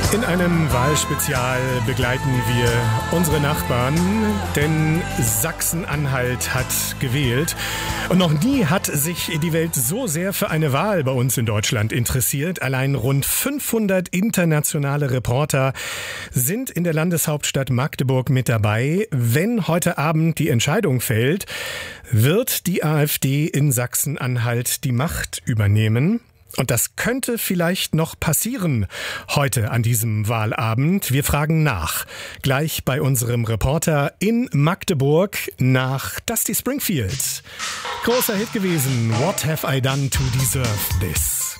In einem Wahlspezial begleiten wir unsere Nachbarn, denn Sachsen-Anhalt hat gewählt. Und noch nie hat sich die Welt so sehr für eine Wahl bei uns in Deutschland interessiert. Allein rund 500 internationale Reporter sind in der Landeshauptstadt Magdeburg mit dabei. Wenn heute Abend die Entscheidung fällt, wird die AfD in Sachsen-Anhalt die Macht übernehmen. Und das könnte vielleicht noch passieren heute an diesem Wahlabend. Wir fragen nach. Gleich bei unserem Reporter in Magdeburg nach Dusty Springfield. Großer Hit gewesen. What have I done to deserve this?